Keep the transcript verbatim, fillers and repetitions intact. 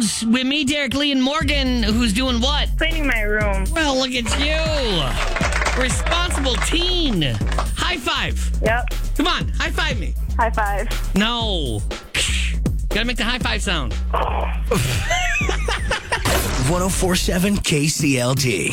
is with me, Derek Lee, and Morgan, who's doing what? Cleaning my room. Well, look at you. Responsible teen. High five. Yep. Come on, high five me. High five. No. Gotta make the high five sound. one oh four point seven K C L D.